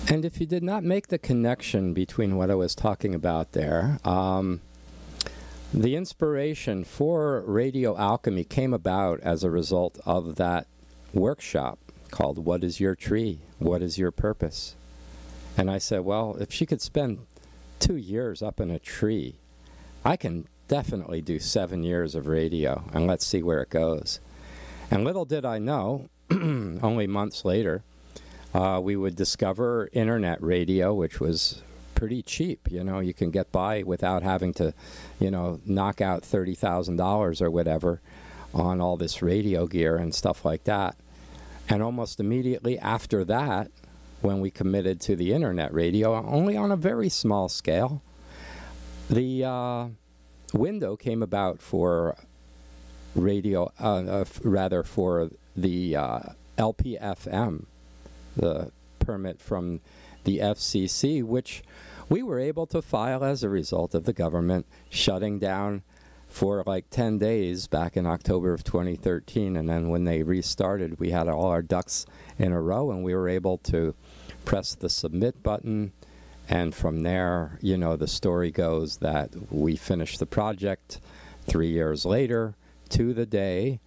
And if you did not make the connection between what I was talking about there, the inspiration for Radio Alchemy came about as a result of that workshop called What is Your Tree? What is Your Purpose? And I said, well, if she could spend 2 years up in a tree, I can definitely do 7 years of radio, and let's see where it goes. And little did I know, only months later, we would discover internet radio, which was pretty cheap. You know, you can get by without having to, you know, knock out $30,000 or whatever on all this radio gear and stuff like that. And almost immediately after that, when we committed to the internet radio, only on a very small scale, the window came about for radio, rather for the LPFM, the permit from the FCC, which we were able to file as a result of the government shutting down for like 10 days back in October of 2013. And then when they restarted, we had all our ducks in a row, and we were able to press the submit button. And from there, you know, the story goes that we finished the project 3 years later to the day,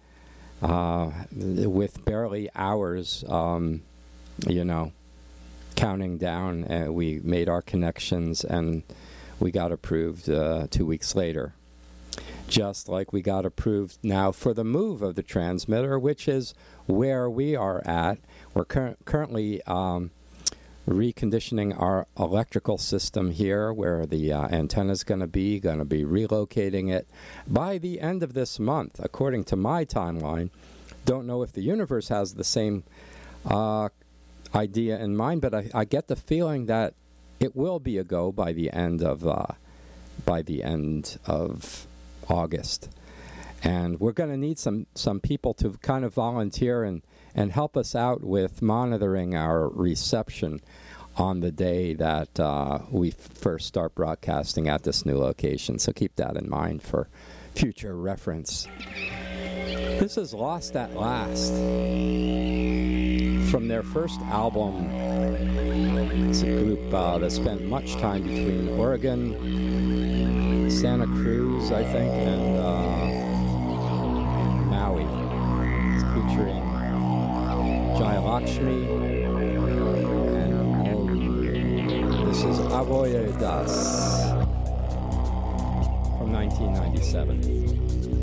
with barely hours, you know, counting down. We made our connections, and we got approved 2 weeks later. Just like we got approved now for the move of the transmitter, which is where we are at. We're currently reconditioning our electrical system here, where the antenna is going to be relocating it by the end of this month, according to my timeline. Don't know if the universe has the same idea in mind, but I get the feeling that it will be a go by the end of August. And we're going to need some people to kind of volunteer and help us out with monitoring our reception on the day that we first start broadcasting at this new location. So keep that in mind for future reference. This is Lost at Last, from their first album. It's a group that spent much time between Oregon, Santa Cruz, I think, and Maui. It's featuring Jai Lakshmi, and this is Avoye Das from 1997.